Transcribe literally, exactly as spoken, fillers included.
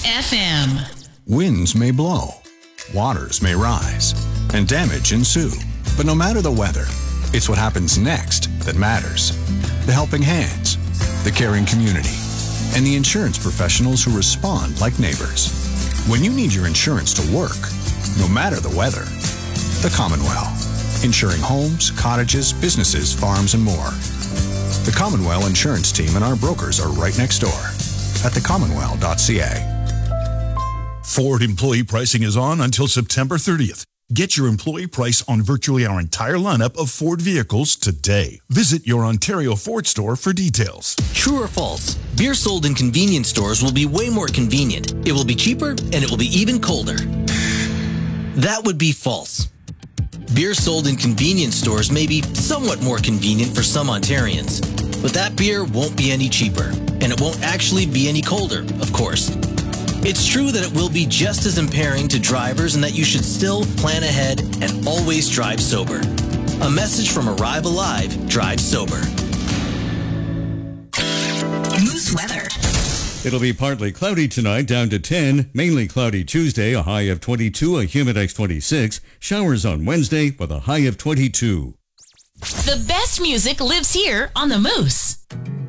F M. Winds may blow, waters may rise, and damage ensue. But no matter the weather, it's what happens next that matters. The helping hands, the caring community, and the insurance professionals who respond like neighbors. When you need your insurance to work, no matter the weather, the Commonwealth. Insuring homes, cottages, businesses, farms, and more. The Commonwealth Insurance Team and our brokers are right next door at the commonwealth dot c a. Ford employee pricing is on until September thirtieth. Get your employee price on virtually our entire lineup of Ford vehicles today. Visit your Ontario Ford store for details. True or false? Beer sold in convenience stores will be way more convenient. It will be cheaper, and it will be even colder. That would be false. Beer sold in convenience stores may be somewhat more convenient for some Ontarians, but that beer won't be any cheaper, and it won't actually be any colder, of course. It's true that it will be just as impairing to drivers and that you should still plan ahead and always drive sober. A message from Arrive Alive, Drive Sober. Moose weather. It'll be partly cloudy tonight, down to ten. Mainly cloudy Tuesday, a high of twenty-two, a Humidex twenty-six. Showers on Wednesday with a high of twenty-two. The best music lives here on the Moose.